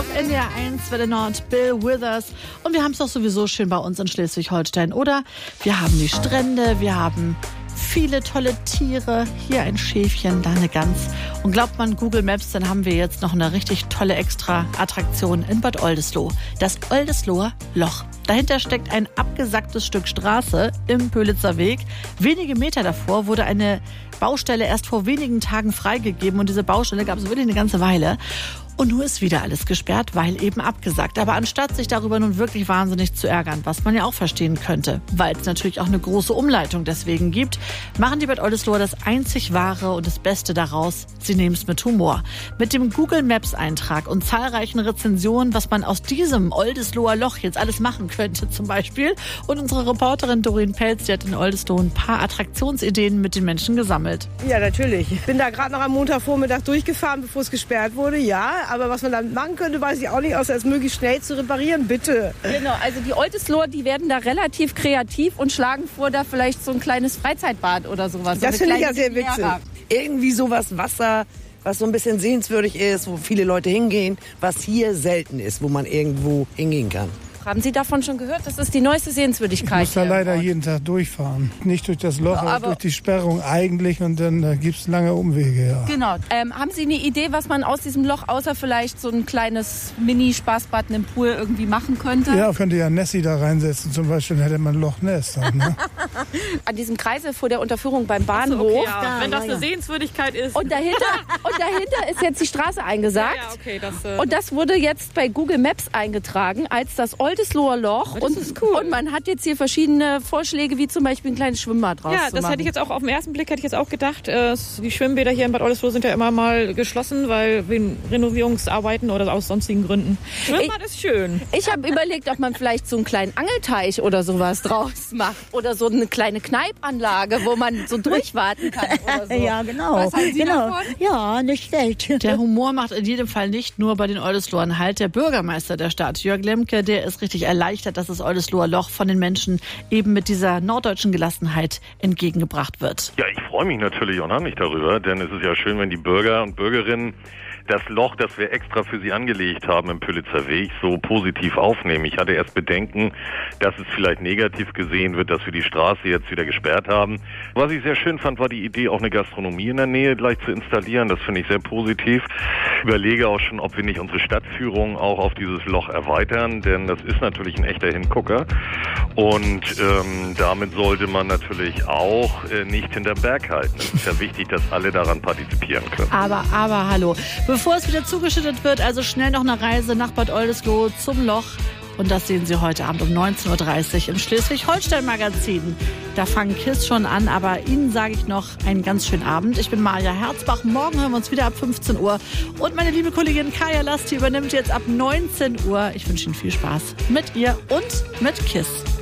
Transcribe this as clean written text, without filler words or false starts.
auf NDR 1, Welle Nord, Bill Withers. Und wir haben es doch sowieso schön bei uns in Schleswig-Holstein, oder? Wir haben die Strände, wir haben viele tolle Tiere. Hier ein Schäfchen, da eine Gans. Und glaubt man Google Maps, dann haben wir jetzt noch eine richtig tolle Extra-Attraktion in Bad Oldesloe. Das Oldesloer Loch. Dahinter steckt ein abgesacktes Stück Straße im Pölitzer Weg. Wenige Meter davor wurde eine Baustelle erst vor wenigen Tagen freigegeben. Und diese Baustelle gab es wirklich eine ganze Weile. Und nun ist wieder alles gesperrt, weil eben abgesagt. Aber anstatt sich darüber nun wirklich wahnsinnig zu ärgern, was man ja auch verstehen könnte, weil es natürlich auch eine große Umleitung deswegen gibt, machen die Bad Oldesloer das einzig Wahre und das Beste daraus. Sie nehmen es mit Humor. Mit dem Google Maps Eintrag und zahlreichen Rezensionen, was man aus diesem Oldesloer Loch jetzt alles machen könnte zum Beispiel. Und unsere Reporterin Doreen Pelz, die hat in Oldesloe ein paar Attraktionsideen mit den Menschen gesammelt. Ja, natürlich. Ich bin da gerade noch am Montagvormittag durchgefahren, bevor es gesperrt wurde, ja. Aber was man damit machen könnte, weiß ich auch nicht, außer es möglichst schnell zu reparieren, bitte. Genau, also die Oldesloer, die werden da relativ kreativ und schlagen vor, da vielleicht so ein kleines Freizeitbad oder sowas. Das finde ich ja sehr witzig. Irgendwie sowas Wasser, was so ein bisschen sehenswürdig ist, wo viele Leute hingehen, was hier selten ist, wo man irgendwo hingehen kann. Haben Sie davon schon gehört? Das ist die neueste Sehenswürdigkeit. Ich muss da leider jeden Tag durchfahren. Nicht durch das Loch, aber durch die Sperrung eigentlich. Und dann gibt es lange Umwege. Ja. Genau. Haben Sie eine Idee, was man aus diesem Loch, außer vielleicht so ein kleines Mini-Spaßbad im Pool irgendwie machen könnte? Ja, könnte ja Nessie da reinsetzen. Zum Beispiel hätte man Loch Ness. Dann, ne? An diesem Kreisel vor der Unterführung beim Bahnhof. So, okay, ja. Wenn das eine Sehenswürdigkeit ist. Und dahinter ist jetzt die Straße eingesagt. Ja, okay, und das wurde jetzt bei Google Maps eingetragen als das Oldesloer Loch. Das ist cool. Und man hat jetzt hier verschiedene Vorschläge, wie zum Beispiel ein kleines Schwimmbad draus zu machen. Ja, das hätte ich jetzt auch auf den ersten Blick auch gedacht. Die Schwimmbäder hier in Bad Oldesloe sind ja immer mal geschlossen, weil wegen Renovierungsarbeiten oder aus sonstigen Gründen. Schwimmbad ist schön. Ich habe überlegt, ob man vielleicht so einen kleinen Angelteich oder sowas draus macht. Oder so eine kleine Kneipanlage, wo man so durchwarten kann oder so. Ja, genau. Was halten Sie davon? Ja, nicht schlecht. Der Humor macht in jedem Fall nicht nur bei den Oldesloern Halt. Der Bürgermeister der Stadt, Jörg Lemke, der ist richtig erleichtert, dass das Oldesloer Loch von den Menschen eben mit dieser norddeutschen Gelassenheit entgegengebracht wird. Ja, ich freue mich natürlich unheimlich darüber, denn es ist ja schön, wenn die Bürger und Bürgerinnen das Loch, das wir extra für sie angelegt haben im Pölitzer Weg, so positiv aufnehmen. Ich hatte erst Bedenken, dass es vielleicht negativ gesehen wird, dass wir die Straße jetzt wieder gesperrt haben. Was ich sehr schön fand, war die Idee, auch eine Gastronomie in der Nähe gleich zu installieren. Das finde ich sehr positiv. Ich überlege auch schon, ob wir nicht unsere Stadtführung auch auf dieses Loch erweitern, denn das ist natürlich ein echter Hingucker. Und damit sollte man natürlich auch nicht hinterm Berg halten. Es ist ja wichtig, dass alle daran partizipieren können. Aber hallo. Bevor es wieder zugeschüttet wird, also schnell noch eine Reise nach Bad Oldesloe zum Loch. Und das sehen Sie heute Abend um 19.30 Uhr im Schleswig-Holstein-Magazin. Da fangen KISS schon an, aber Ihnen sage ich noch einen ganz schönen Abend. Ich bin Maja Herzbach. Morgen hören wir uns wieder ab 15 Uhr. Und meine liebe Kollegin Kaya Lasti übernimmt jetzt ab 19 Uhr. Ich wünsche Ihnen viel Spaß mit ihr und mit KISS.